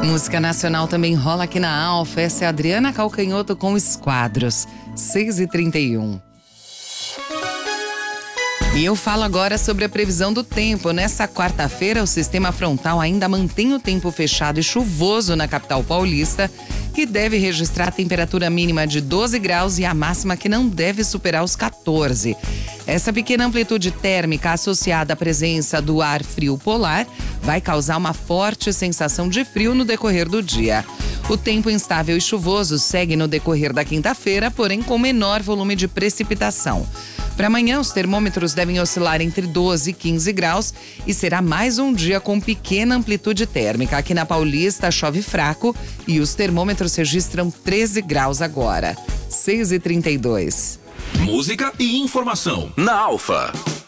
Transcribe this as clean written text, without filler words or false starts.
Música nacional também rola aqui na Alfa. Essa é a Adriana Calcanhoto com Esquadros, 6h31. E eu falo agora sobre a previsão do tempo. Nessa quarta-feira, o sistema frontal ainda mantém o tempo fechado e chuvoso na capital paulista, que deve registrar a temperatura mínima de 12 graus e a máxima que não deve superar os 14. Essa pequena amplitude térmica associada à presença do ar frio polar vai causar uma forte sensação de frio no decorrer do dia. O tempo instável e chuvoso segue no decorrer da quinta-feira, porém com menor volume de precipitação. Para amanhã, os termômetros devem oscilar entre 12 e 15 graus e será mais um dia com pequena amplitude térmica. Aqui na Paulista chove fraco e os termômetros registram 13 graus agora. 6h32. Música e informação na Alfa.